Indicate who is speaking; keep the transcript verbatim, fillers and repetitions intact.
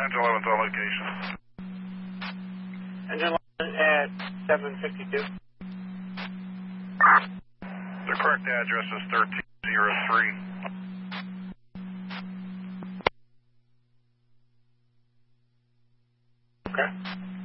Speaker 1: Engine eleven's on location.
Speaker 2: Engine eleven at seven fifty-two.
Speaker 1: The correct address is thirteen oh three.
Speaker 2: Okay.